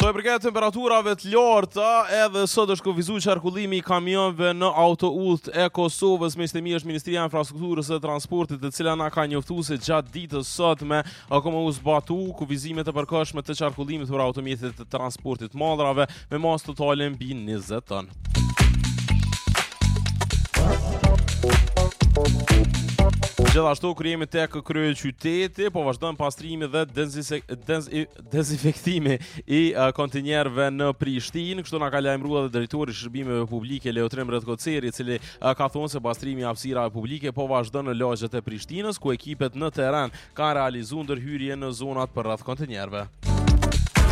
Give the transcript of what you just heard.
Sa i përket temperaturave të larta, edhe sot është kufizuar qarkullimi i kamionëve në autoudhët e Kosovës. Me shtemi është Ministria e Infrastrukturës së Transportit, e cila na ka njoftuar se gjatë ditës sotme akoma u zbatu kufizimet e përkohshme të qarkullimit për automjetet të transportit maldrave me masë totale mbi 20 tonë. Gjithashtu kur jemi tek kryeqyteti, po vazhdon pastrimi dhe dezinfektimi i kontinjerëve në Prishtinë. Kështu na ka lajmëruar edhe drejtori i shërbimeve publike Leotrim Redkoceri, i cili ka thonë se pastrimi i hapësirave publike po vazhdon në lagjet e Prishtinës, ku ekipet në terren kanë realizuar ndërhyrje në zonat përreth kontinjerëve.